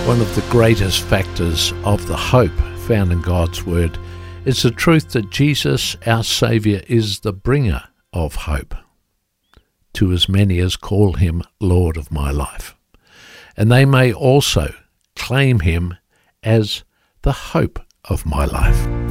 One of the greatest factors of the hope found in God's Word is the truth that Jesus, our Saviour, is the bringer of hope to as many as call him Lord of my life. And they may also claim him as the hope of my life.